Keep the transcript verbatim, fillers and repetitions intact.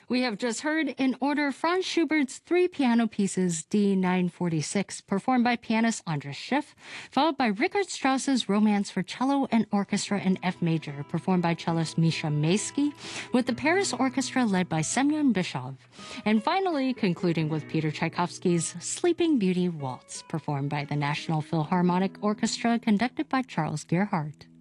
We have just heard in order Franz Schubert's three piano pieces, D nine forty-six, performed by pianist Andras Schiff, followed by Richard Strauss's Romance for Cello and Orchestra in F major, performed by cellist Misha Maysky, with the Paris Orchestra led by Semyon Bishov. And finally, concluding with Peter Tchaikovsky's Sleeping Beauty Waltz, performed by the National Philharmonic Orchestra, conducted by Charles Gerhardt.